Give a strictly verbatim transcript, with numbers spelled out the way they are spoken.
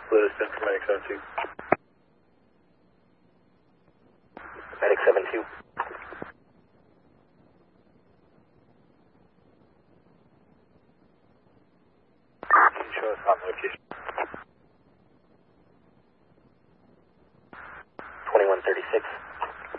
Split us in for Medic seven two. Medic seven two. Can you show us on location? twenty-one thirty-six.